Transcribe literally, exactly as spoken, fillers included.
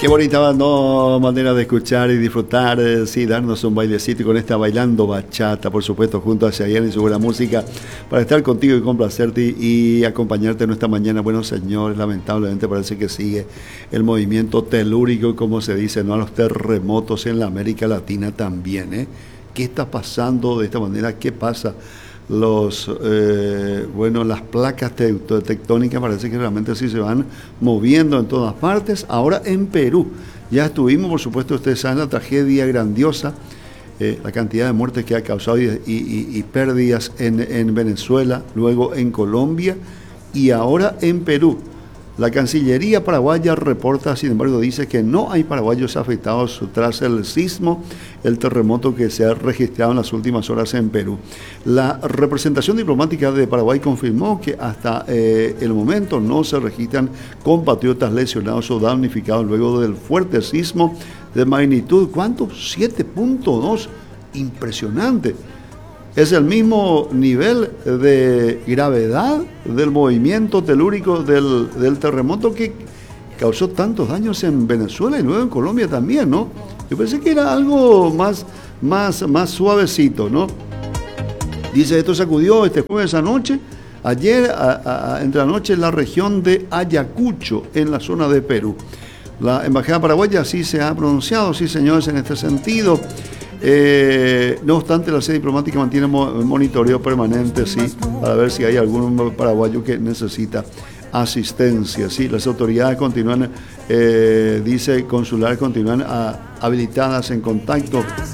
Qué bonita, ¿no?, manera de escuchar y disfrutar, eh, sí, darnos un bailecito con esta Bailando Bachata, por supuesto, junto a Chayanne y su buena música, para estar contigo y complacerte y, y acompañarte en esta mañana. Bueno, señores, lamentablemente parece que sigue el movimiento telúrico, como se dice, ¿no?, a los terremotos en la América Latina también, ¿eh? ¿Qué está pasando de esta manera? ¿Qué pasa? Los, eh, bueno, las placas tectónicas parece que realmente sí se van moviendo en todas partes. Ahora en Perú, ya estuvimos, por supuesto, ustedes saben la tragedia grandiosa, eh, la cantidad de muertes que ha causado y, y, y pérdidas en, en Venezuela, luego en Colombia y ahora en Perú. La Cancillería paraguaya reporta, sin embargo, dice que no hay paraguayos afectados tras el sismo, el terremoto que se ha registrado en las últimas horas en Perú. La representación diplomática de Paraguay confirmó que hasta eh, el momento no se registran compatriotas lesionados o damnificados luego del fuerte sismo de magnitud, ¿cuánto? siete punto dos, impresionante. Es el mismo nivel de gravedad del movimiento telúrico del, del terremoto que causó tantos daños en Venezuela y luego en Colombia también, ¿no? Yo pensé que era algo más, más, más suavecito, ¿no? Dice, esto sacudió este jueves anoche, ayer, a, a, entre la noche en la región de Ayacucho, en la zona de Perú. La Embajada Paraguaya sí se ha pronunciado, sí, señores, en este sentido. Eh, no obstante, la sede diplomática mantiene monitoreo permanente, sí, para ver si hay algún paraguayo que necesita asistencia. Sí, las autoridades continúan, eh, dice, consulares continúan a, habilitadas en contacto